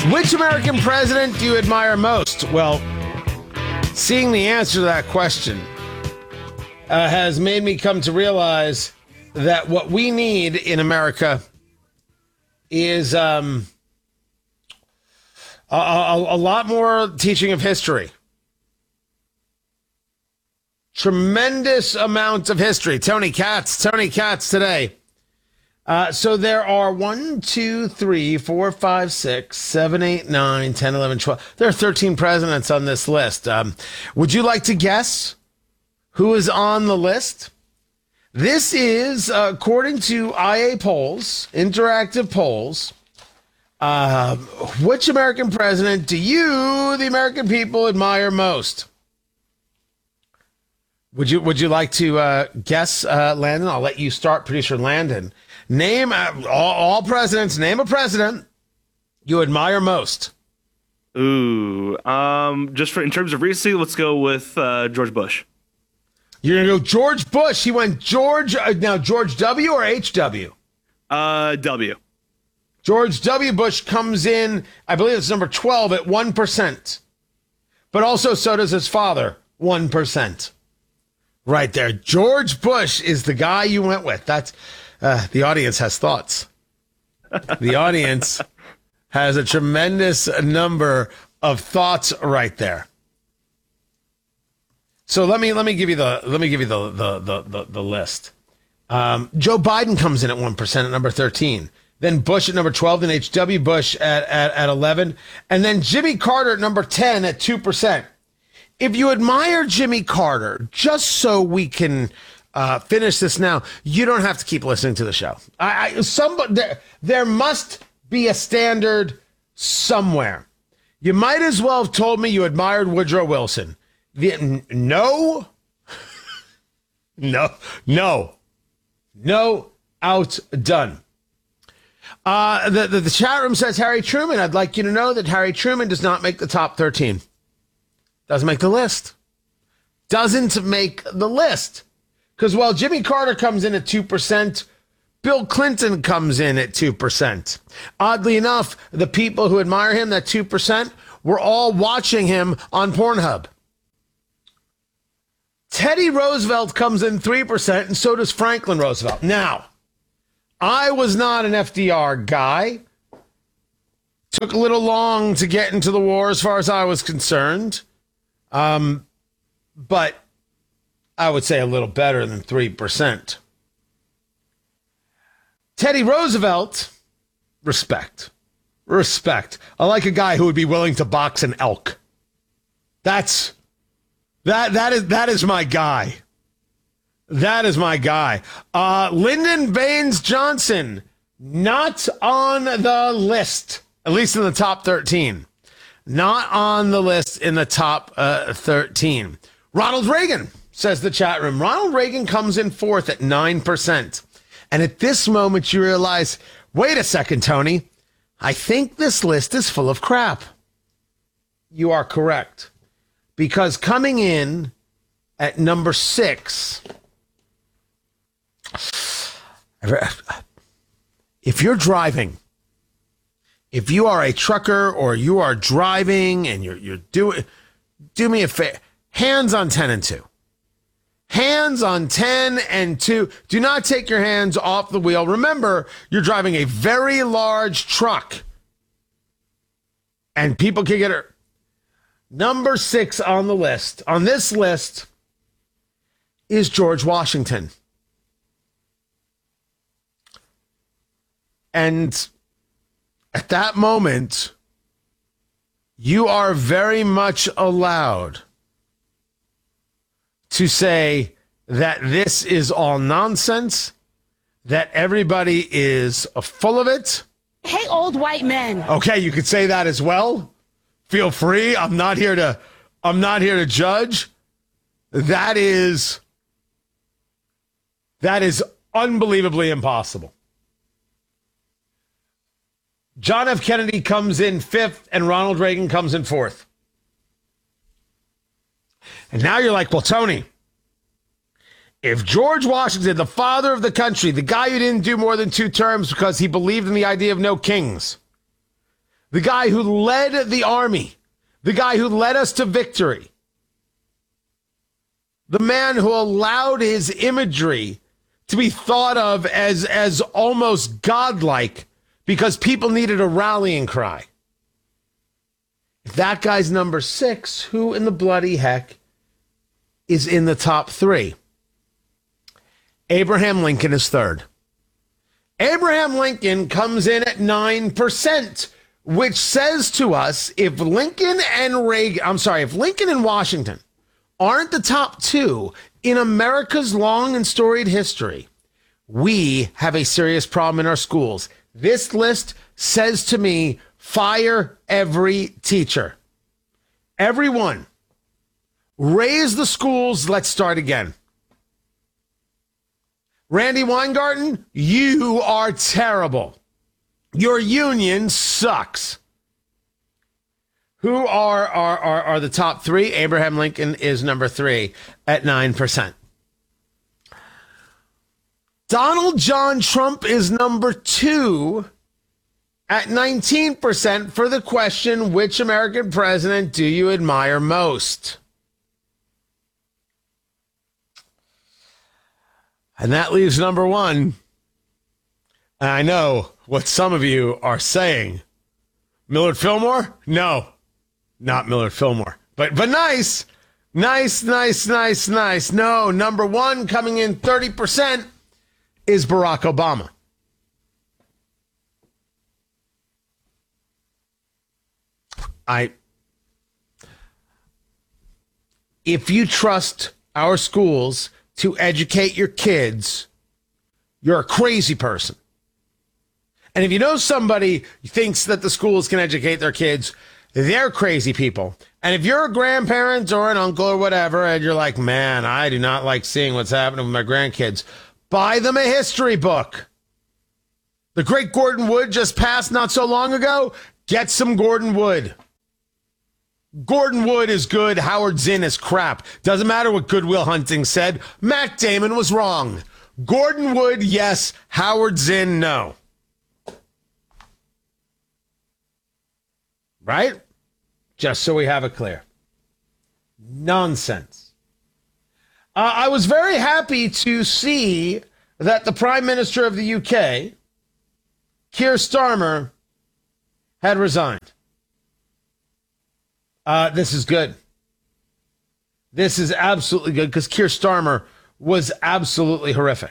Which American president do you admire most? Well, seeing the answer to that question has made me come to realize that what we need in America is a lot more teaching of history. Tremendous amount of history. Tony Katz today. So there are 1, 2, 3, 4, 5, 6, 7, 8, 9, 10, 11, 12. There are 13 presidents on this list. Would you like to guess who is on the list? This is, according to IA polls, interactive polls, which American president do you, the American people, admire most? Would you like to guess, Landon? I'll let you start, producer Landon. Name all presidents. Name a president you admire most. Ooh, just in terms of recency, let's go with George Bush. You're gonna go George Bush. He went George. Now George W. or HW? W. George W. Bush comes in. I believe it's number 12 at 1%, but also so does his father, 1%. Right there, George Bush is the guy you went with. That's. The audience has thoughts. The audience has a tremendous number of thoughts right there. So let me give you the list. Joe Biden comes in at 1% at number 13. Then Bush at number 12. Then H.W. Bush at 11, and then Jimmy Carter at number 10 at 2%. If you admire Jimmy Carter, just so we can. Finish this now. You don't have to keep listening to the show. There must be a standard somewhere. You might as well have told me you admired Woodrow Wilson. No, outdone. The chat room says Harry Truman. I'd like you to know that Harry Truman does not make the top 13. Doesn't make the list. Doesn't make the list. Because while Jimmy Carter comes in at 2%, Bill Clinton comes in at 2%. Oddly enough, the people who admire him, that 2%, were all watching him on Pornhub. Teddy Roosevelt comes in 3%, and so does Franklin Roosevelt. Now, I was not an FDR guy. Took a little long to get into the war as far as I was concerned. But I would say a little better than 3%. Teddy Roosevelt, respect. I like a guy who would be willing to box an elk. That is my guy. That is my guy. Lyndon Baines Johnson, not on the list, at least in the top 13. Not on the list in the top 13. Ronald Reagan. Says the chat room. Ronald Reagan comes in fourth at 9%. And at this moment, you realize, wait a second, Tony. I think this list is full of crap. You are correct. Because coming in at number 6, if you're driving, if you are a trucker or you are driving and you're doing, do me a favor, hands on 10 and 2. Hands on 10 and 2. Do not take your hands off the wheel. Remember, you're driving a very large truck. And people can get hurt. Number 6 on the list, on this list, is George Washington. And at that moment, you are very much allowed to say that this is all nonsense, that everybody is full of it. Hey, old white men. Okay, you could say that as well. Feel free. I'm not here to judge. That is unbelievably impossible. John F. Kennedy comes in 5th and Ronald Reagan comes in 4th. And now you're like, well, Tony, if George Washington, the father of the country, the guy who didn't do more than 2 terms because he believed in the idea of no kings, the guy who led the army, the guy who led us to victory, the man who allowed his imagery to be thought of as almost godlike because people needed a rallying cry. If that guy's number 6, who in the bloody heck is in the top 3? Abraham Lincoln is 3rd. Abraham Lincoln comes in at 9%, which says to us if Lincoln and Washington aren't the top 2 in America's long and storied history, we have a serious problem in our schools. This list says to me, fire every teacher. Everyone. Raise the schools. Let's start again. Randy Weingarten, you are terrible. Your union sucks. Who are the top 3? Abraham Lincoln is number 3 at 9%. Donald John Trump is number 2 at 19% for the question, which American president do you admire most? And that leaves number 1. And I know what some of you are saying. Millard Fillmore? No, not Millard Fillmore. But nice. Nice. No, number 1 coming in 30% is Barack Obama. If you trust our schools to educate your kids, you're a crazy person. And if you know somebody who thinks that the schools can educate their kids, they're crazy people. And if you're a grandparent or an uncle or whatever, and you're like, man, I do not like seeing what's happening with my grandkids, buy them a history book. The great Gordon Wood just passed not so long ago. Get some Gordon Wood. Gordon Wood is good. Howard Zinn is crap. Doesn't matter what Good Will Hunting said. Matt Damon was wrong. Gordon Wood, yes. Howard Zinn, no. Right? Just so we have it clear. Nonsense. I was very happy to see that the Prime Minister of the UK, Keir Starmer, had resigned. This is good. This is absolutely good because Keir Starmer was absolutely horrific.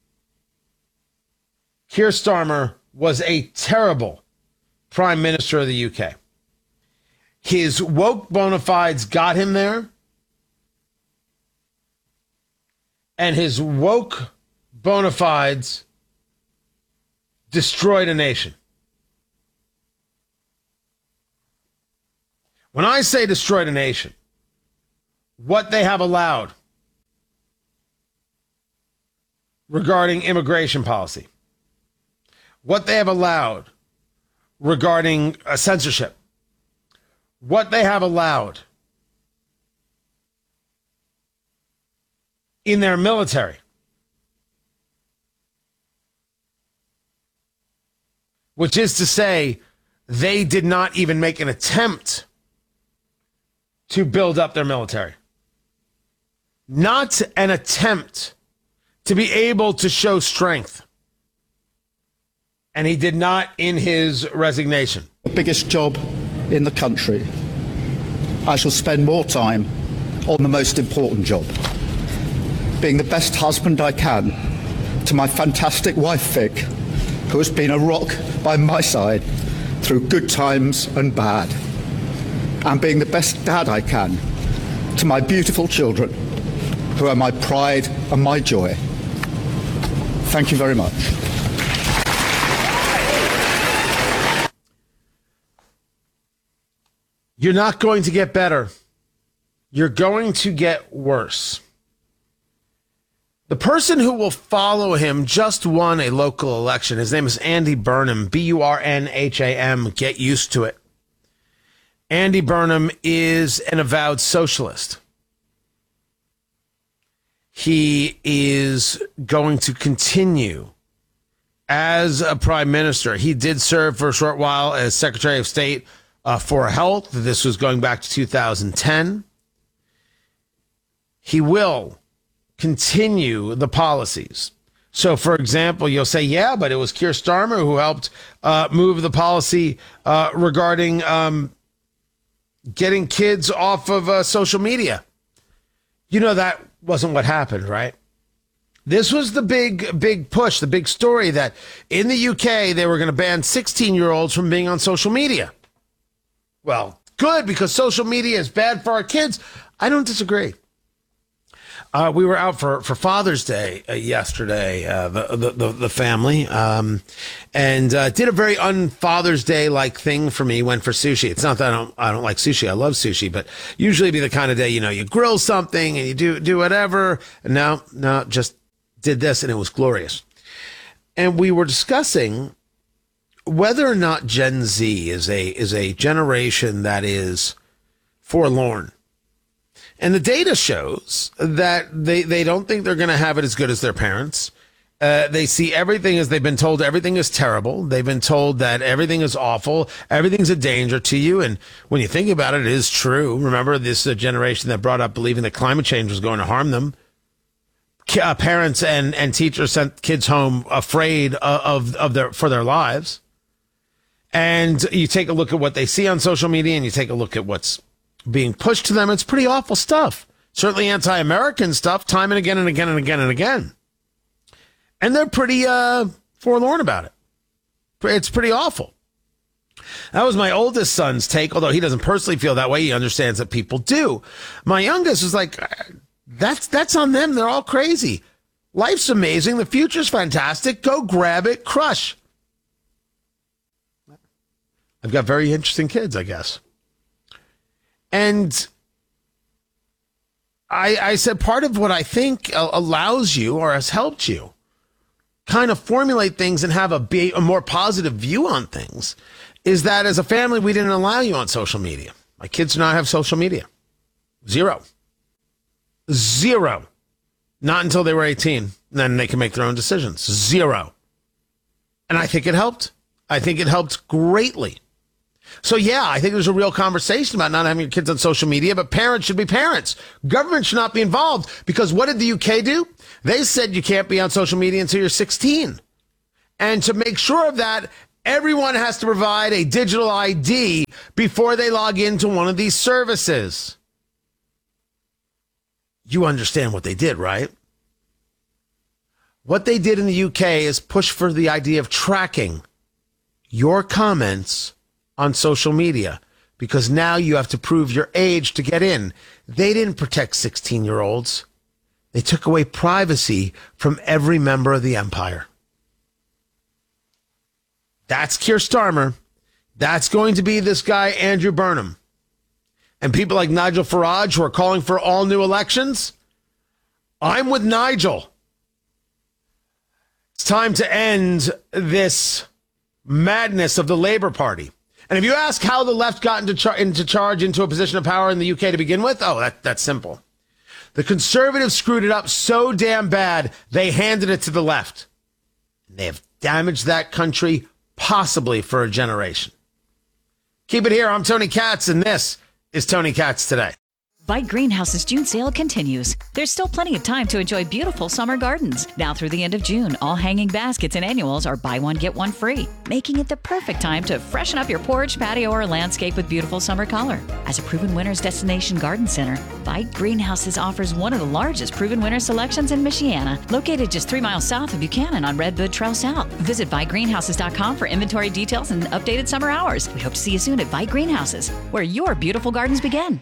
Keir Starmer was a terrible Prime Minister of the UK. His woke bona fides got him there. And his woke bona fides destroyed a nation. When I say destroyed a nation, what they have allowed regarding immigration policy, what they have allowed regarding censorship, what they have allowed in their military, which is to say, they did not even make an attempt to build up their military. Not an attempt to be able to show strength. And he did not in his resignation. The biggest job in the country. I shall spend more time on the most important job. Being the best husband I can to my fantastic wife, Vic, who has been a rock by my side through good times and bad. And being the best dad I can to my beautiful children, who are my pride and my joy. Thank you very much. You're not going to get better. You're going to get worse. The person who will follow him just won a local election. His name is Andy Burnham, Burnham. Get used to it. Andy Burnham is an avowed socialist. He is going to continue as a prime minister. He did serve for a short while as Secretary of State for Health. This was going back to 2010. He will continue the policies. So, for example, you'll say, yeah, but it was Keir Starmer who helped move the policy regarding getting kids off of social media. You know, that wasn't what happened, right? This was the big push, the big story that in the UK, they were going to ban 16-year-olds from being on social media. Well, good, because social media is bad for our kids. I don't disagree. We were out for Father's Day yesterday, the family, and did a very un-Father's Day-like thing for me. Went for sushi. It's not that I don't like sushi. I love sushi, but usually be the kind of day, you know, you grill something and you do whatever. And no, just did this, and it was glorious. And we were discussing whether or not Gen Z is a generation that is forlorn. And the data shows that they don't think they're going to have it as good as their parents. They see everything as they've been told everything is terrible. They've been told that everything is awful. Everything's a danger to you. And when you think about it, it is true. Remember, this is a generation that brought up believing that climate change was going to harm them. Parents and teachers sent kids home afraid for their lives. And you take a look at what they see on social media and you take a look at what's being pushed to them. It's pretty awful stuff. Certainly anti-American stuff, time and again and again and again and again. And they're pretty forlorn about it. It's pretty awful. That was my oldest son's take, although he doesn't personally feel that way. He understands that people do. My youngest was like, that's on them. They're all crazy. Life's amazing. The future's fantastic. Go grab it. Crush. I've got very interesting kids, I guess. And I said part of what I think allows you or has helped you kind of formulate things and have a more positive view on things is that as a family, we didn't allow you on social media. My kids do not have social media. Zero. Not until they were 18. Then they can make their own decisions. Zero. And I think it helped. I think it helped greatly. So, yeah, I think there's a real conversation about not having your kids on social media, but parents should be parents. Government should not be involved, because what did the UK do? They said you can't be on social media until you're 16. And to make sure of that, everyone has to provide a digital ID before they log into one of these services. You understand what they did, right? What they did in the UK is push for the idea of tracking your comments on social media, because now you have to prove your age to get in. They didn't protect 16-year-olds. They took away privacy from every member of the empire. That's Keir Starmer. That's going to be this guy, Andrew Burnham. And people like Nigel Farage who are calling for all new elections. I'm with Nigel. It's time to end this madness of the Labour Party. And if you ask how the left got into a position of power in the UK to begin with, that's simple. The Conservatives screwed it up so damn bad, they handed it to the left. And they have damaged that country possibly for a generation. Keep it here. I'm Tony Katz, and this is Tony Katz Today. Vite Greenhouse's June sale continues. There's still plenty of time to enjoy beautiful summer gardens. Now through the end of June, all hanging baskets and annuals are buy one, get one free, making it the perfect time to freshen up your porch, patio, or landscape with beautiful summer color. As a proven winner's destination garden center, Vite Greenhouses offers one of the largest proven winner selections in Michiana, located just 3 miles south of Buchanan on Redwood Trail South. Visit ViteGreenhouses.com for inventory details and updated summer hours. We hope to see you soon at Vite Greenhouses, where your beautiful gardens begin.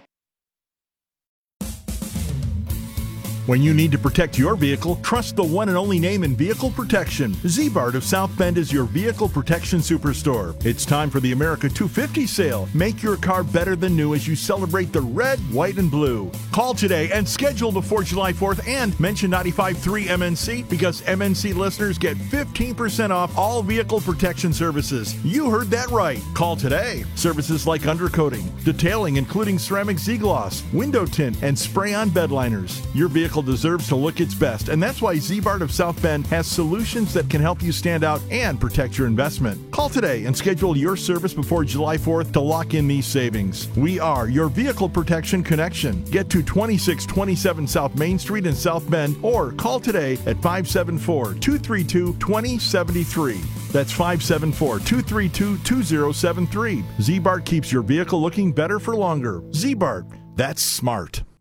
When you need to protect your vehicle, trust the one and only name in vehicle protection. Z-Bart of South Bend is your vehicle protection superstore. It's time for the America 250 sale. Make your car better than new as you celebrate the red, white, and blue. Call today and schedule before July 4th and mention 95.3 MNC, because MNC listeners get 15% off all vehicle protection services. You heard that right. Call today. Services like undercoating, detailing including ceramic Z-Gloss, window tint, and spray-on bed liners. Your vehicle vehicle deserves to look its best, and that's why Z-Bart of South Bend has solutions that can help you stand out and protect your investment. Call today and schedule your service before July 4th to lock in these savings. We are your vehicle protection connection. Get to 2627 South Main Street in South Bend or call today at 574-232-2073. That's 574-232-2073. Z-Bart keeps your vehicle looking better for longer. Z-Bart, that's smart.